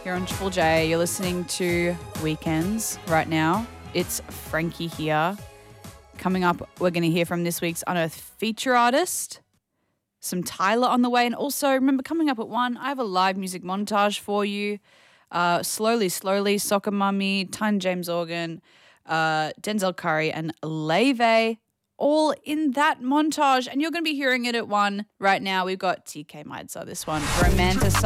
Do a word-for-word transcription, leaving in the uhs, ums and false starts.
here on Triple J. You're listening to Weekends right now. It's Frankie here. Coming up, we're going to hear from this week's Unearthed feature artist, some Tyler on the way, and also, remember, coming up at one, I have a live music montage for you. Uh, slowly, slowly, Soccer Mummy, Tyne James Organ, uh, Denzel Curry, and Leve, all in that montage. And you're going to be hearing it at one right now. We've got T K Maidsa, this one, Romanticize.